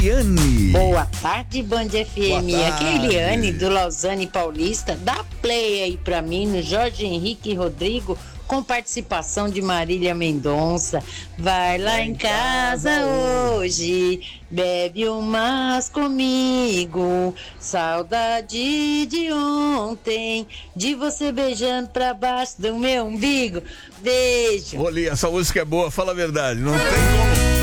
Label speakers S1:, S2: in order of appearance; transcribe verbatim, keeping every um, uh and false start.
S1: Eliane.
S2: Boa tarde, Band F M. Aqui é a Eliane do Lausanne Paulista. Dá play aí pra mim no Jorge Henrique Rodrigo, com participação de Marília Mendonça. Vai lá em casa hoje, bebe umas comigo. Saudade de ontem, de você beijando pra baixo do meu umbigo. Beijo.
S1: Olha, essa música é boa, fala a verdade, não tem como.